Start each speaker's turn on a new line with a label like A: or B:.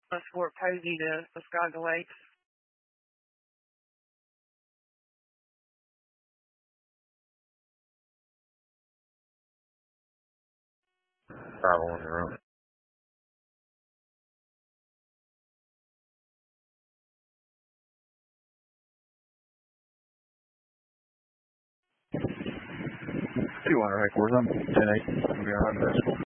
A: Fort Posey to Muskogee Lakes.
B: Travel on your own.
C: Two 1 headquarters. I'm 10-8. We'll be on high school.